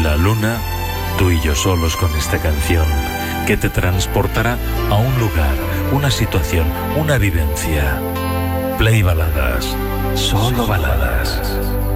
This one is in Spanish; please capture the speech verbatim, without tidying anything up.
la luna, tú y yo solos con esta canción, que te transportará a un lugar, una situación, una vivencia. Play Baladas, solo baladas.